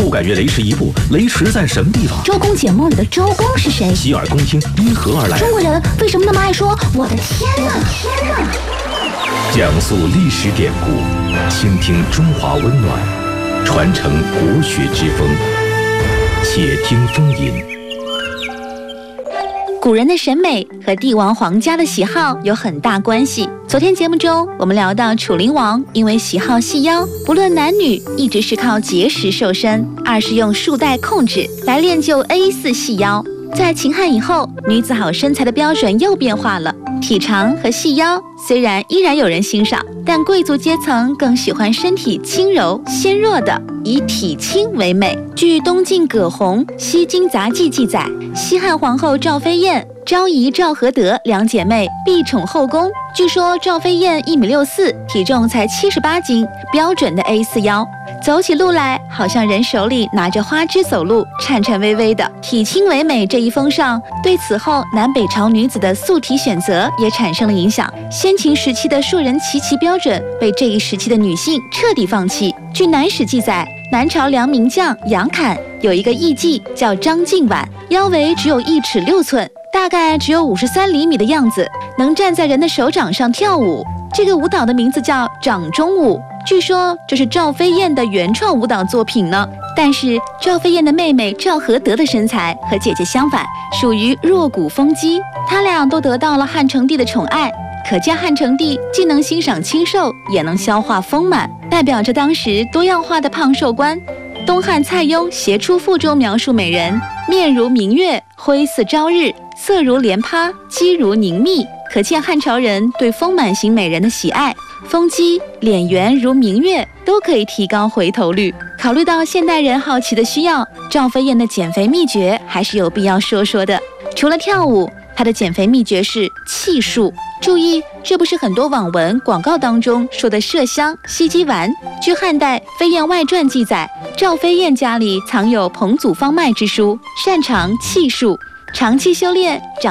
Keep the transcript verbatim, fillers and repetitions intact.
不敢越雷池一步，雷池在什么地方？ 周公解梦里的周公是谁？ 洗耳恭听，因何而来？ 中国人为什么那么爱说我的天哪？天哪！ 讲述历史典故，倾听中华温暖，传承国学之风。且听风吟。 古人的审美和帝王皇家的喜好有很大关系。昨天节目中，我们聊到楚灵王因为喜好细腰，不论男女，一直是靠节食瘦身，二是用束带控制来练就 A 四 细腰。在秦汉以后，女子好身材的标准又变化了，体长和细腰虽然依然有人欣赏，但贵族阶层更喜欢身体轻柔纤弱的，以体轻为美。据东晋葛洪《西京杂记》记载，西汉皇后赵飞燕、昭仪赵合德两姐妹必宠后宫。据说赵飞燕一米六四，体重才七十八斤，标准的 A 四 腰，走起路来好像人手里拿着花枝走路，颤颤巍巍的。体轻为美这一风尚，对此后南北朝女子的素体选择也产生了影响。先秦时期的硕人齐齐标准被这一时期的女性彻底放弃。据南史记载，南朝梁名将杨侃有一个艺妓叫张静婉，腰围只有一尺六寸，大概只有五十三厘米的样子，能站在人的手掌上跳舞。这个舞蹈的名字叫掌中舞，据说这是赵飞燕的原创舞蹈作品呢。但是赵飞燕的妹妹赵合德的身材和姐姐相反，属于弱骨丰肌，她俩都得到了汉成帝的宠爱。可见汉成帝既能欣赏清瘦，也能消化丰满，代表着当时多样化的胖瘦观。东汉蔡邕《协出赋》中描述美人面如明月，辉似朝日，色如莲葩，肌如凝蜜，可见汉朝人对丰满型美人的喜爱。丰肌、脸圆如明月都可以提高回头率。考虑到现代人好奇的需要，赵飞燕的减肥秘诀还是有必要说说的。除了跳舞，她的减肥秘诀是气术。注意，这不是很多网文广告当中说的麝香、西鸡丸。据汉代《飞燕外传》记载，赵飞燕家里藏有彭祖方脉之书，擅长气术，长期修炼，长